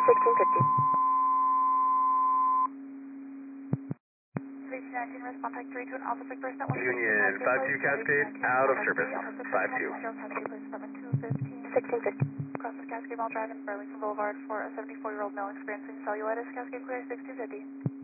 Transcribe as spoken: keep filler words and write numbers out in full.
sixteen fifty. nineteen, respond type three to an Alpha Big Person at one. Union five two Cascade, out of service, five two. sixteen fifty. Cross the Cascade Mall Drive in Burlington Boulevard for a seventy-four-year-old male experiencing cellulitis. Cascade clear sixteen fifty.